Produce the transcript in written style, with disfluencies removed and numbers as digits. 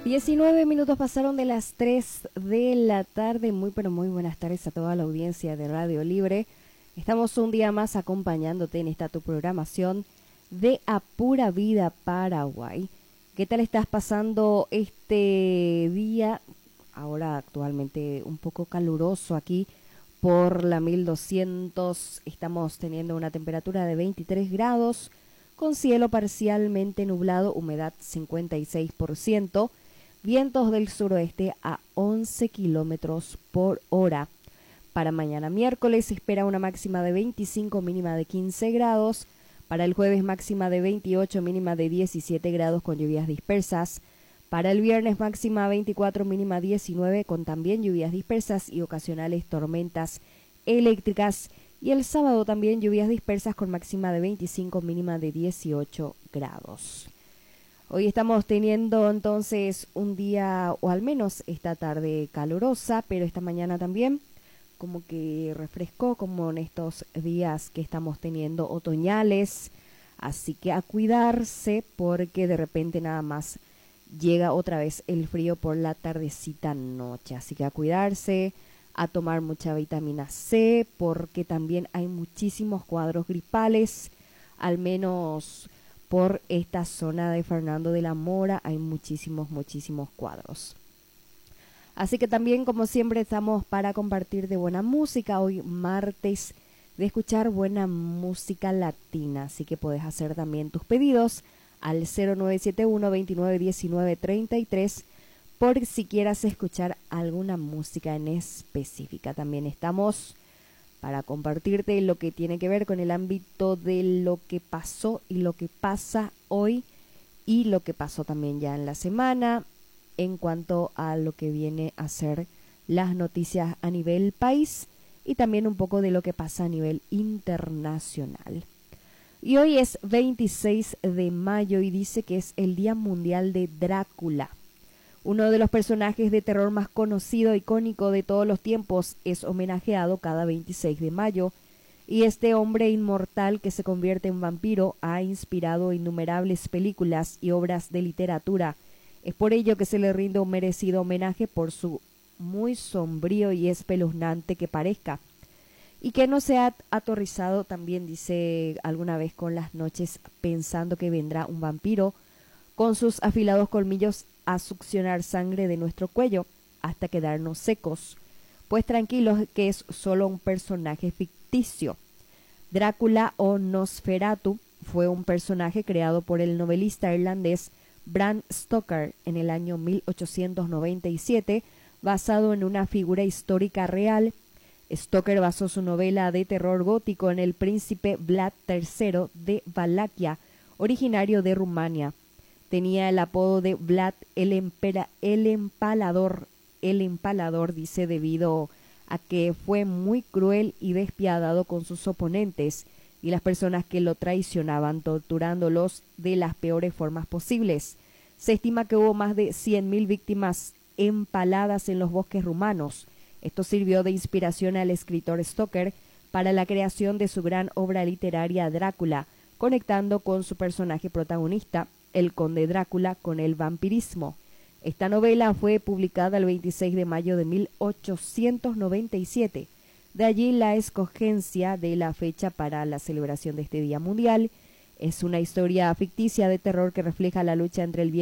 19 minutos pasaron de las 3 de la tarde. Muy pero muy buenas tardes a toda la audiencia de Radio Libre. Estamos un día más acompañándote en esta tu programación de A Pura Vida Paraguay. ¿Qué tal estás pasando este día? Ahora actualmente un poco caluroso aquí por la 1200. Estamos teniendo una temperatura de 23 grados con cielo parcialmente nublado, humedad 56%. Vientos del suroeste a 11 kilómetros por hora. Para mañana miércoles se espera una máxima de 25, mínima de 15 grados. Para el jueves máxima de 28, mínima de 17 grados con lluvias dispersas. Para el viernes máxima 24, mínima 19 con también lluvias dispersas y ocasionales tormentas eléctricas. Y el sábado también lluvias dispersas con máxima de 25, mínima de 18 grados. Hoy estamos teniendo entonces un día, o al menos esta tarde calurosa, pero esta mañana también como que refrescó, como en estos días que estamos teniendo otoñales. Así que a cuidarse porque de repente nada más llega otra vez el frío por la tardecita noche. Así que a cuidarse, a tomar mucha vitamina C porque también hay muchísimos cuadros gripales, al menos por esta zona de Fernando de la Mora hay muchísimos cuadros. Así que también, como siempre, estamos para compartir de buena música. Hoy martes de escuchar buena música latina. Así que puedes hacer también tus pedidos al 0971 29 19 33 por si quieras escuchar alguna música en específica. También estamos para compartirte lo que tiene que ver con el ámbito de lo que pasó y lo que pasa hoy y lo que pasó también ya en la semana en cuanto a lo que viene a ser las noticias a nivel país y también un poco de lo que pasa a nivel internacional. Y hoy es 26 de mayo y dice que es el Día Mundial de Drácula. Uno de los personajes de terror más conocido, icónico de todos los tiempos, es homenajeado cada 26 de mayo. Y este hombre inmortal que se convierte en vampiro ha inspirado innumerables películas y obras de literatura. Es por ello que se le rinde un merecido homenaje por su muy sombrío y espeluznante que parezca. Y que no se ha aterrorizado también, dice alguna vez, con las noches pensando que vendrá un vampiro con sus afilados colmillos a succionar sangre de nuestro cuello hasta quedarnos secos, pues tranquilos que es solo un personaje ficticio. Drácula o Nosferatu fue un personaje creado por el novelista irlandés Bram Stoker en el año 1897, basado en una figura histórica real. Stoker basó su novela de terror gótico en el príncipe Vlad III de Valaquia, originario de Rumania. Tenía el apodo de Vlad el Empalador, dice, debido a que fue muy cruel y despiadado con sus oponentes y las personas que lo traicionaban, torturándolos de las peores formas posibles. Se estima que hubo más de 100.000 víctimas empaladas en los bosques rumanos. Esto sirvió de inspiración al escritor Stoker para la creación de su gran obra literaria Drácula, conectando con su personaje protagonista, el conde Drácula, con el vampirismo. Esta novela fue publicada el 26 de mayo de 1897. De allí la escogencia de la fecha para la celebración de este Día Mundial. Es una historia ficticia de terror que refleja la lucha entre el bien